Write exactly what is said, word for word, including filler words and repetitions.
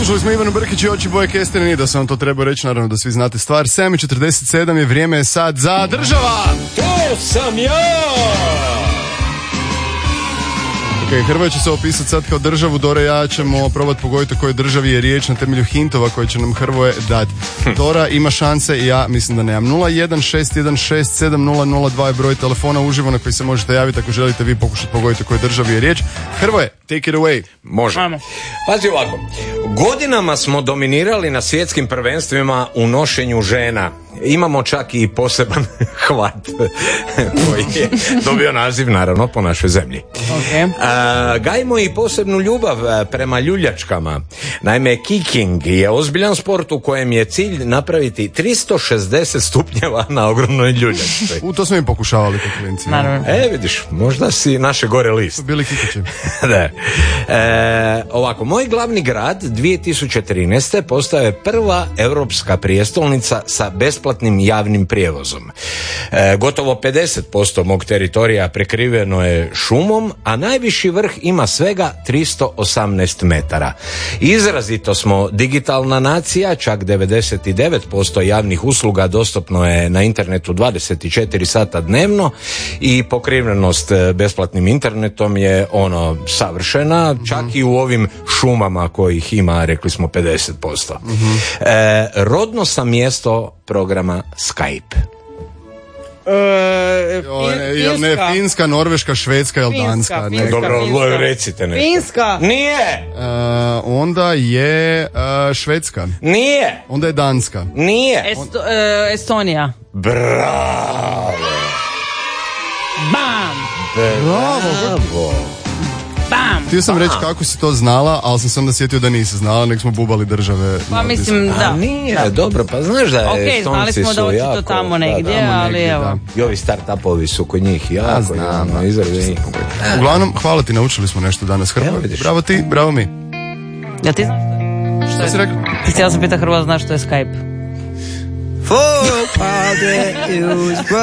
Slušali smo Ivanu Brkić i Oči boje Kestene, nije da sam vam to trebao reći, naravno da svi znate stvar. sedam i četrdeset sedam je, vrijeme je sad za država! To sam ja! Ok, Hrvoje će se opisati sad kao državu, Dora i ja ćemo probati pogoditi o kojoj državi je riječ na temelju hintova koje će nam Hrvoje dati. Dora ima šanse i ja mislim da nemam. nula jedan šest jedan šest sedam nula nula dva je broj telefona uživo na koji se možete javiti ako želite vi pokušati pogoditi o kojoj državi je riječ. Hrvoje, take it away. Može. Pazi ovako, godinama smo dominirali na svjetskim prvenstvima u nošenju žena. Imamo čak i poseban hvat koji je dobio naziv naravno po našoj zemlji. Okay. A, gajimo i posebnu ljubav prema ljuljačkama. Naime, kicking je ozbiljan sport u kojem je cilj napraviti tristo šezdeset stupnjeva na ogromnoj ljuljačci. U to smo im pokušavali kod klinci. Naravno. E, vidiš, možda si naše gore list. Bili kikići. Da. E, ovako, moj glavni grad dvije tisuće trinaeste postao je prva europska prijestolnica sa besplatnim javnim prijevozom. E, gotovo pedeset posto mog teritorija prekriveno je šumom, a najviši vrh ima svega tristo osamnaest metara. Izrazito smo digitalna nacija, čak devedeset devet posto javnih usluga dostupno je na internetu dvadeset četiri sata dnevno i pokrivenost besplatnim internetom je ono savršena, čak i u ovim šumama kojih ima, rekli smo, pedeset posto. Mm-hmm. E, rodno sam mjesto programa Skype. E, Jo, ne, jel ne, Finska, Norveška, Švedska ili Danska? Finska, Ne. Dobro, Finska. recite nešto. Finska. Nije! Uh, onda je uh, Švedska. Nije! Onda je Danska. Nije! Esto, e, Estonija. Bravo! Bam! Bravo! Bam! Htio sam reći kako si to znala, ali sam se onda sjetio da nisi znala, nek smo bubali države. Pa mislim, da. A nije, da. Dobro, pa znaš da Ok, Estonci znali smo da su očito jako, tamo da, negdje, tamo ali negdje, evo. da. I ovi start-upovi su kod njih jako, Ja znam, jako da. izraženi. Uglavnom, hvala ti, naučili smo nešto danas. Evo Hrvoje, vidiš. bravo ti, bravo mi. Jel ti znaš što je? Šta si rekao? Ti htjela sam pita Hrvoja, znaš što je Skype?